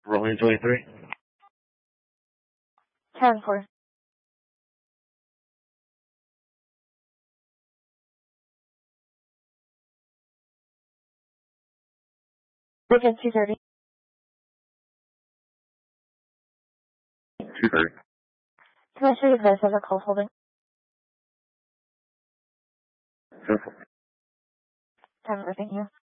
Rolling 23. 10-4. Weekend 2:30. 2:30. Commissioner advice of a call holding. 10-4. 10-4, thank you.